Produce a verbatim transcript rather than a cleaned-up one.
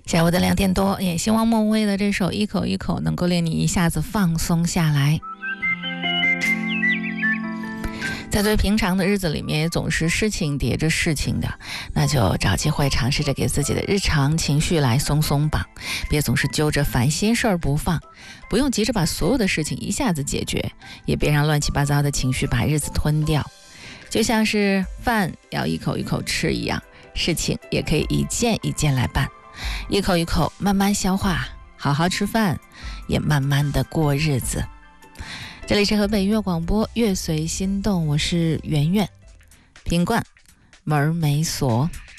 下午的两点多，也希望孟薇的这首《一口一口》能够令你一下子放松下来。在最平常的日子里面，也总是事情叠着事情的，那就找机会尝试着给自己的日常情绪来松松绑，别总是揪着烦心事儿不放，不用急着把所有的事情一下子解决，也别让乱七八糟的情绪把日子吞掉。就像是饭要一口一口吃一样，事情也可以一件一件来办，一口一口慢慢消化，好好吃饭，也慢慢的过日子。这里是河北音乐广播，乐随心动，我是圆圆。品冠门没锁。